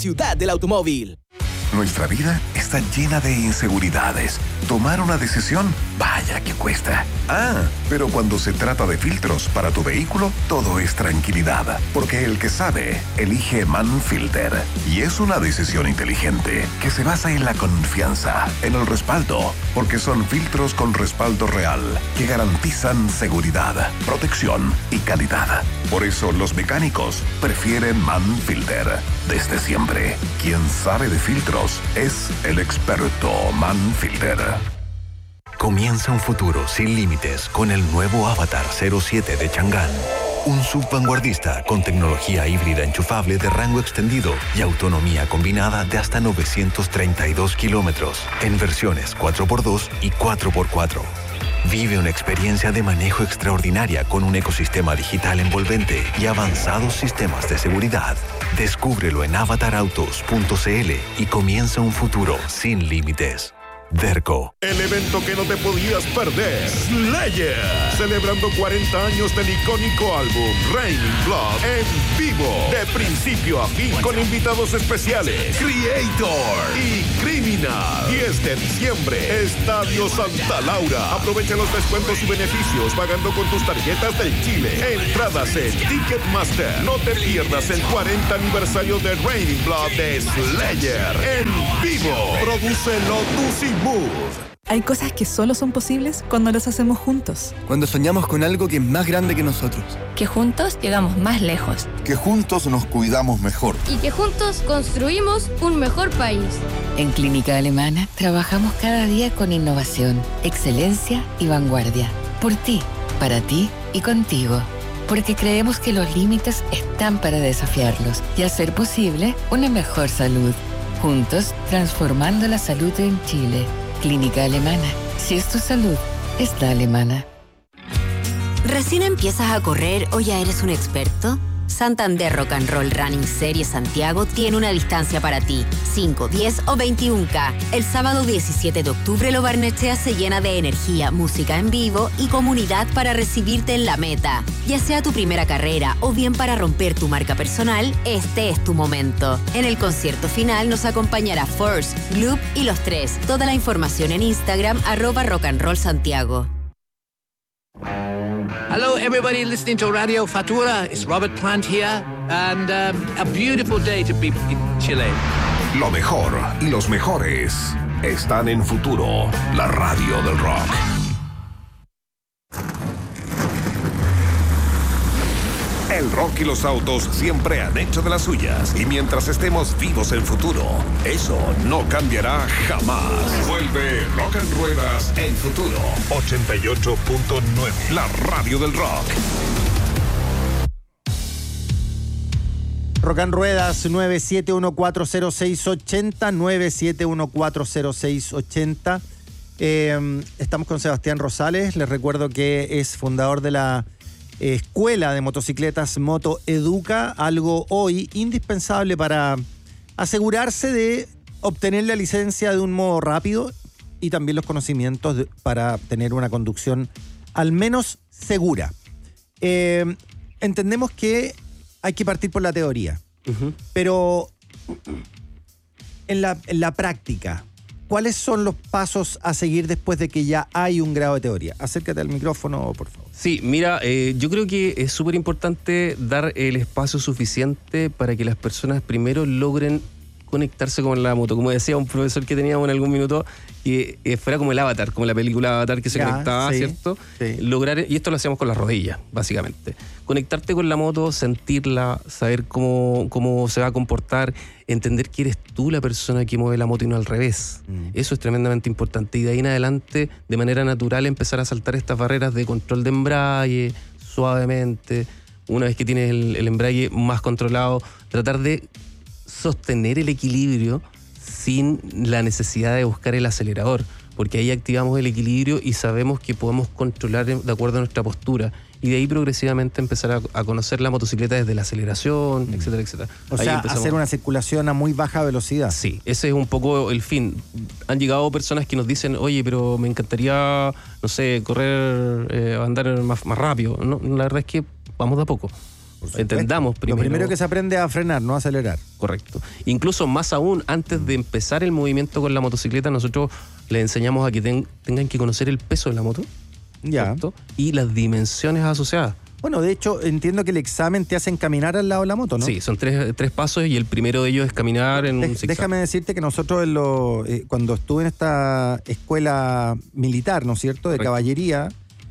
ciudad del automóvil. Nuestra vida está llena de inseguridades. Tomar una decisión, vaya que cuesta. Pero cuando se trata de filtros para tu vehículo, todo es tranquilidad. Porque el que sabe, elige Manfilter. Y es una decisión inteligente que se basa en la confianza, en el respaldo. Porque son filtros con respaldo real que garantizan seguridad, protección y calidad. Por eso los mecánicos prefieren Manfilter. Desde siempre, quien sabe de filtros es el experto Manfilter. Comienza un futuro sin límites con el nuevo Avatar 07 de Chang'an. Un SUV vanguardista con tecnología híbrida enchufable de rango extendido y autonomía combinada de hasta 932 kilómetros en versiones 4x2 y 4x4. Vive una experiencia de manejo extraordinaria con un ecosistema digital envolvente y avanzados sistemas de seguridad. Descúbrelo en avatarautos.cl y comienza un futuro sin límites. Derco. El evento que no te podías perder. Slayer. Celebrando 40 años del icónico álbum Raining Blood en vivo. De principio a fin con invitados especiales. Creator y Criminal. 10 de diciembre. Estadio Santa Laura. Aprovecha los descuentos y beneficios pagando con tus tarjetas del Chile. Entradas en Ticketmaster. No te pierdas el 40 aniversario de Raining Blood de Slayer en vivo. Produce Lotus y Mood. Hay cosas que solo son posibles cuando las hacemos juntos. Cuando soñamos con algo que es más grande que nosotros. Que juntos llegamos más lejos. Que juntos nos cuidamos mejor. Y que juntos construimos un mejor país. En Clínica Alemana trabajamos cada día con innovación, excelencia y vanguardia. Por ti, para ti y contigo. Porque creemos que los límites están para desafiarlos y hacer posible una mejor salud. Juntos, transformando la salud en Chile. Clínica Alemana. Si es tu salud, es la alemana. ¿Recién empiezas a correr o ya eres un experto? Santander Rock and Roll Running Series Santiago tiene una distancia para ti, 5, 10 o 21K. El sábado 17 de octubre Lo Barnechea se llena de energía, música en vivo y comunidad para recibirte en la meta. Ya sea tu primera carrera o bien para romper tu marca personal, este es tu momento. En el concierto final nos acompañará Force, Gloop y Los Tres. Toda la información en Instagram @rockandrollsantiago. Hello, everybody listening to Radio Fatura. It's Robert Plant here, and a beautiful day to be in Chile. Lo mejor y los mejores están en Futuro, la radio del rock. El rock y los autos siempre han hecho de las suyas. Y mientras estemos vivos en Futuro, eso no cambiará jamás. Vuelve Rock and Ruedas en Futuro 88.9, la radio del rock. Rock and Ruedas 971400680, 971400680. Estamos con Sebastián Rosales. Les recuerdo que es fundador de la Escuela de Motocicletas Moto Educa, algo hoy indispensable para asegurarse de obtener la licencia de un modo rápido y también los conocimientos para tener una conducción al menos segura. Entendemos que hay que partir por la teoría, pero en la práctica, ¿cuáles son los pasos a seguir después de que ya hay un grado de teoría? Acércate al micrófono, por favor. Sí, mira, yo creo que es súper importante dar el espacio suficiente para que las personas primero logren conectarse con la moto. Como decía un profesor que teníamos en algún minuto, que fuera como el Avatar, como la película Avatar que se conectaba, sí, ¿cierto? Sí. Lograr, y esto lo hacíamos con las rodillas, básicamente. Conectarte con la moto, sentirla, saber cómo se va a comportar, entender que eres tú la persona que mueve la moto y no al revés. Eso es tremendamente importante. Y de ahí en adelante, de manera natural, empezar a saltar estas barreras de control de embrague, suavemente. Una vez que tienes el embrague más controlado, tratar de sostener el equilibrio sin la necesidad de buscar el acelerador, porque ahí activamos el equilibrio y sabemos que podemos controlar de acuerdo a nuestra postura, y de ahí progresivamente empezar a conocer la motocicleta desde la aceleración, etcétera, etcétera. O sea, hacer una circulación a muy baja velocidad. Sí, ese es un poco el fin. Han llegado personas que nos dicen, oye, pero me encantaría, no sé, correr, andar más rápido. No, la verdad es que vamos de a poco. entendamos primero. Lo primero que se aprende a frenar, no a acelerar. Correcto. Incluso más aún, antes de empezar el movimiento con la motocicleta, nosotros les enseñamos a que tengan que conocer el peso de la moto. Ya. ¿Cierto? Y las dimensiones asociadas. Bueno, de hecho, entiendo que el examen te hacen caminar al lado de la moto, ¿no? Sí, son tres pasos y el primero de ellos es caminar en un zigzag. Déjame decirte que nosotros cuando estuve en esta escuela militar, ¿no es cierto?, de caballería,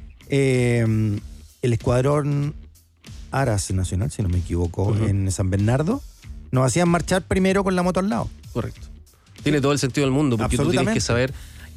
el escuadrón Aras Nacional, si no me equivoco, en San Bernardo, nos hacían marchar primero con la moto al lado. Correcto. Tiene todo el sentido del mundo, porque tú tienes que saber...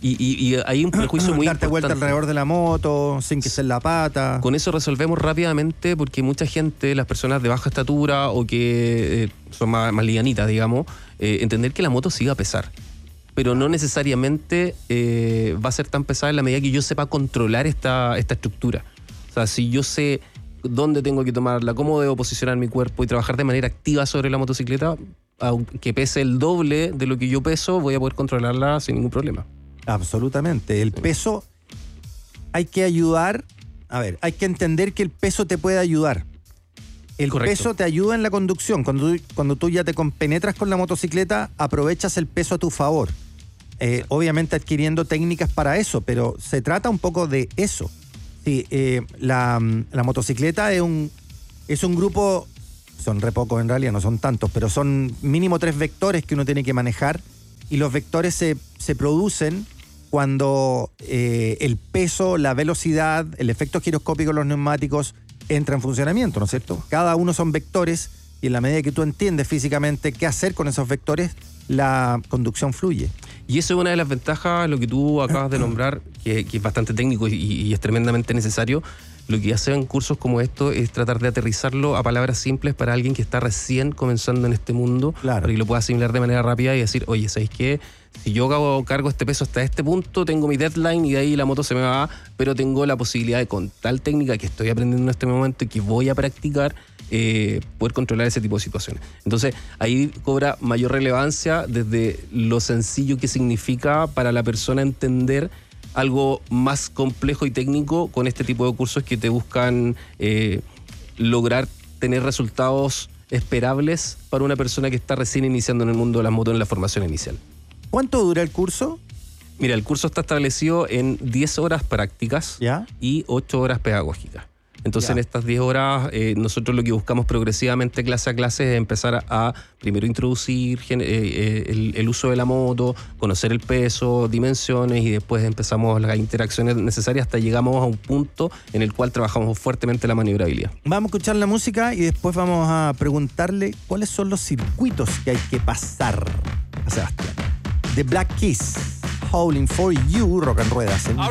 Y hay un prejuicio muy darte importante. Vuelta alrededor de la moto, sin que se la pata. Con eso resolvemos rápidamente, porque mucha gente, las personas de baja estatura o que son más livianitas, digamos, entender que la moto sí va a pesar. Pero no necesariamente va a ser tan pesada en la medida que yo sepa controlar esta estructura. O sea, si yo sé dónde tengo que tomarla, cómo debo posicionar mi cuerpo y trabajar de manera activa sobre la motocicleta, aunque pese el doble de lo que yo peso, voy a poder controlarla sin ningún problema. Absolutamente. El peso hay que ayudar. A ver, hay que entender que el peso te puede ayudar. El peso te ayuda en la conducción. Cuando tú ya te compenetras con la motocicleta, aprovechas el peso a tu favor. Obviamente adquiriendo técnicas para eso, pero se trata un poco de eso. Sí, la motocicleta es un grupo, son re pocos en realidad, no son tantos, pero son mínimo 3 vectores que uno tiene que manejar, y los vectores se producen cuando el peso, la velocidad, el efecto giroscópico de los neumáticos entra en funcionamiento, ¿no es cierto? Cada uno son vectores, y en la medida que tú entiendes físicamente qué hacer con esos vectores, la conducción fluye. Y eso es una de las ventajas, lo que tú acabas de nombrar, que es bastante técnico y es tremendamente necesario. Lo que hacen cursos como esto es tratar de aterrizarlo a palabras simples para alguien que está recién comenzando en este mundo, para que lo pueda asimilar de manera rápida y decir, oye, ¿sabes qué? Si yo cargo este peso hasta este punto, tengo mi deadline y de ahí la moto se me va, pero tengo la posibilidad de, con tal técnica que estoy aprendiendo en este momento y que voy a practicar, poder controlar ese tipo de situaciones. Entonces, ahí cobra mayor relevancia desde lo sencillo que significa para la persona entender algo más complejo y técnico con este tipo de cursos que te buscan lograr tener resultados esperables para una persona que está recién iniciando en el mundo de las motos en la formación inicial. ¿Cuánto dura el curso? Mira, el curso está establecido en 10 horas prácticas y 8 horas pedagógicas. Entonces, en estas 10 horas, nosotros lo que buscamos progresivamente clase a clase es empezar a primero introducir el uso de la moto, conocer el peso, dimensiones, y después empezamos las interacciones necesarias hasta llegamos a un punto en el cual trabajamos fuertemente la maniobrabilidad. Vamos a escuchar la música y después vamos a preguntarle cuáles son los circuitos que hay que pasar a Sebastián. The Black Keys, Howling for You, Rock and Ruedas.